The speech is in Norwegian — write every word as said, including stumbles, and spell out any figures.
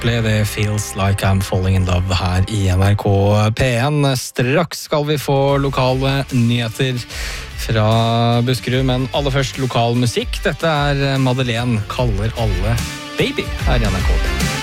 Det feels like I'm falling in love her i N R K P en. Straks skal vi få lokale nyheter fra Buskerud, men aller først lokal musikk. Dette er Madeleine kaller alle baby her i N R K P en.